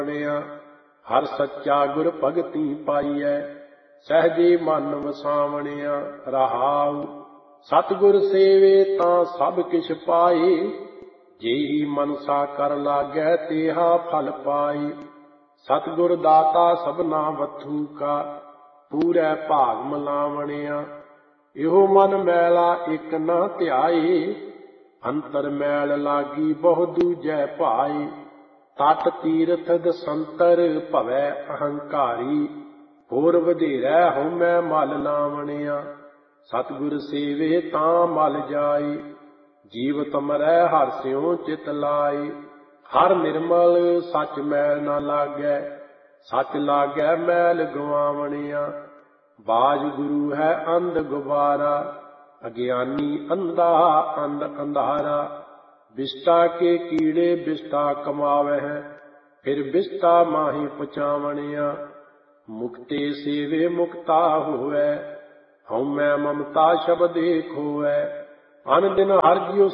ਹਰ ਸੱਚਾ ਗੁਰ ਭਗਤੀ ਪਾਈਐ, ਸਹਿਜੇ ਮਨ ਵਸਾਵਣਿਆ। ਰਹਾਉ ਸਤਿਗੁਰ ਸੇਵੇ ਤਾਂ ਸਭ ਕਿਛ ਪਾਏ, जेहि मनसा कर लागै तेहा फल पाई। सतगुर दाता सबना वथू का, पूरै भाग मिलावणिया। इहो मन मैला एक न ध्याए, अंतर मैल लागी बहु दूजै भाई। तट तीरथ दसंतर भवै अहंकारी, होर वधेरै हउमੈ मल लावणिया। सतगुर सेवे तां मल जाई, ਜੀਵਤ ਮਰੈ ਹਰਿ ਸਿਉ ਚਿਤ ਲਾਈ। ਹਰ ਨਿਰਮਲ ਸਚ ਮੈਲ ਨਾ ਲਾਗੈ, ਸਚ ਲਾਗੈ ਮੈਲ ਗਵਾਵਣਿਆ। ਬਾਜ ਗੁਰੂ ਹੈ ਅੰਧ ਗੁਬਾਰਾ, ਅਗਿਆਨੀ ਅੰਧਾ ਅੰਧ ਅੰਧਾਰਾ। ਬਿਸਟਾ ਕੇ ਕੀੜੇ ਬਿਸਟਾ ਕਮਾਵਹਿ, ਫਿਰ ਬਿਸਟਾ ਮਾਹੀ ਪਹੁੰਚਾਵਣਿਆ। ਮੁਕਤੇ ਸੇਵੇ ਮੁਕਤਾ ਹੋਵੈ, ਹਉਮੈ ਮਮਤਾ ਸ਼ਬਦੇ ਖੋਵੈ। ਅਨ ਦਿਨ ਹਰਿ ਜਿਉ